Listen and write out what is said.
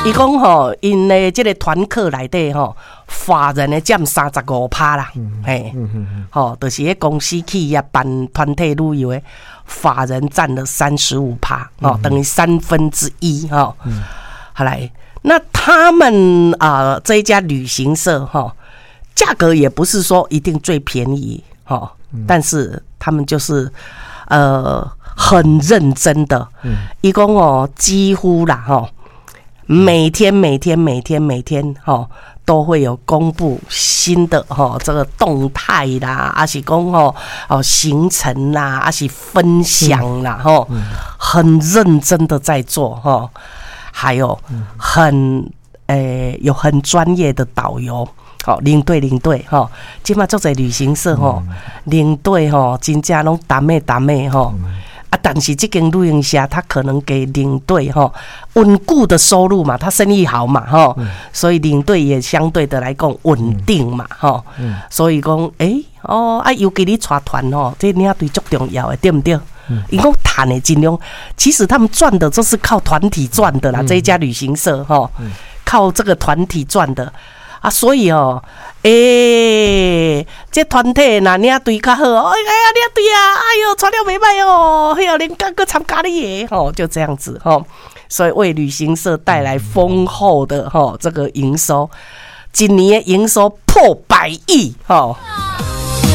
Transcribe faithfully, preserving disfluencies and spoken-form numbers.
伊讲吼，因的这个团课内底吼，法人的占三十五趴啦，嘿，吼，就是迄公司企业办团体旅游的法人占了三十五趴，哦，等于三分之一，哈。好来，那他们啊、呃、这一家旅行社哈，价格也不是说一定最便宜哈，但是他们就是呃很认真的，一共哦几乎啦哈。每天每天每天每天哈都会有公布新的哈这个动态啦，还是讲吼哦行程啦，还是分享啦哈，很认真的在做哈，还有很诶、欸、有很专业的导游。好，领队领队哈，今嘛做在旅行社哈，领队哈，真正拢打妹打妹哈。啊，但是这间旅行社他可能给领队哈稳固的收入嘛，他生意好嘛哈，嗯、所以领队也相对的来讲稳定嘛哈，嗯、所以讲诶、欸、哦啊，尤其你带团哦，这领队最重要的，对不对？因为谈的尽量，其实他们赚的都是靠团体赚的啦，嗯、这一家旅行社哈，嗯、靠这个团体赚的。啊，所以哦，诶、欸，这团体若领队较好，哎呀，领队啊，哎呦，穿了袂歹哦，嘿哟，连刚个参加你耶，吼，就这样子吼，所以为旅行社带来丰厚的吼这个营收，今年营收破百亿吼。